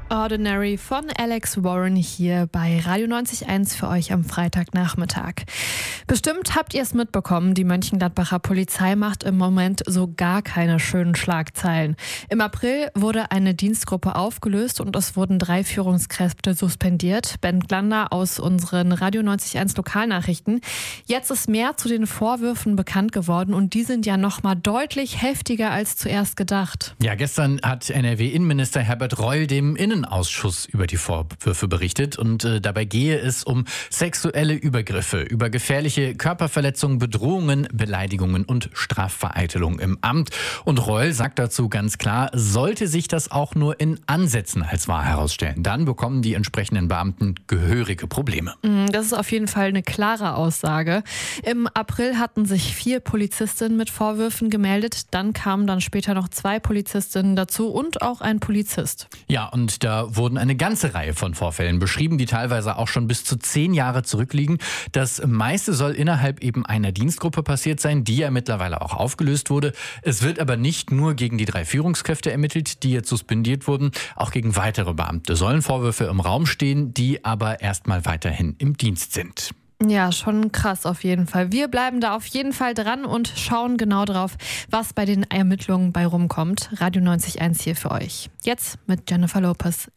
Ordinary von Alex Warren hier bei Radio 90.1 für euch am Freitagnachmittag. Bestimmt habt ihr es mitbekommen, die Mönchengladbacher Polizei macht im Moment so gar keine schönen Schlagzeilen. Im April wurde eine Dienstgruppe aufgelöst und es wurden 3 Führungskräfte suspendiert. Ben Glander aus unseren Radio 90.1 Lokalnachrichten. Jetzt ist mehr zu den Vorwürfen bekannt geworden und die sind ja noch mal deutlich heftiger als zuerst gedacht. Ja, gestern hat NRW-Innenminister Herbert Reul dem Innenausschuss über die Vorwürfe berichtet und dabei gehe es um sexuelle Übergriffe, über gefährliche Körperverletzungen, Bedrohungen, Beleidigungen und Strafvereitelung im Amt. Und Reul sagt dazu ganz klar, sollte sich das auch nur in Ansätzen als wahr herausstellen, dann bekommen die entsprechenden Beamten gehörige Probleme. Das ist auf jeden Fall eine klare Aussage. Im April hatten sich 4 Polizistinnen mit Vorwürfen gemeldet. Dann kamen dann später noch 2 Polizistinnen dazu und auch ein Polizist. Ja, und da wurden eine ganze Reihe von Vorfällen beschrieben, die teilweise auch schon bis zu 10 Jahre zurückliegen. Das meiste soll innerhalb eben einer Dienstgruppe passiert sein, die ja mittlerweile auch aufgelöst wurde. Es wird aber nicht nur gegen die 3 Führungskräfte ermittelt, die jetzt suspendiert wurden. Auch gegen weitere Beamte sollen Vorwürfe im Raum stehen, die aber erstmal weiterhin im Dienst sind. Ja, schon krass auf jeden Fall. Wir bleiben da auf jeden Fall dran und schauen genau drauf, was bei den Ermittlungen bei rumkommt. Radio 90.1 hier für euch. Jetzt mit Jennifer Lopez.